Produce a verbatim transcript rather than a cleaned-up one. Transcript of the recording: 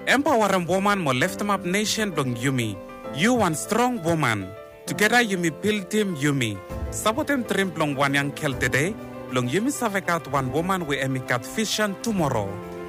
Empowering woman mo lift up nation dong Yumi. You one strong woman. Together Yumi build team Yumi. Sabotem trim plong one yang kel today. Long Yumi savekat one woman we emikat vision tomorrow.